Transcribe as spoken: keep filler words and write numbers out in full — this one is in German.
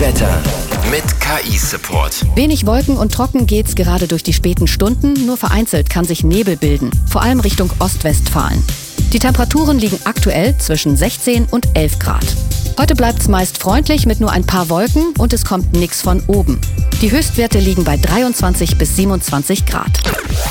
Wetter mit K I-Support. Wenig Wolken und trocken geht's gerade durch die späten Stunden. Nur vereinzelt kann sich Nebel bilden, vor allem Richtung Ostwestfalen. Die Temperaturen liegen aktuell zwischen sechzehn und elf Grad. Heute bleibt's meist freundlich mit nur ein paar Wolken und es kommt nichts von oben. Die Höchstwerte liegen bei dreiundzwanzig bis siebenundzwanzig Grad.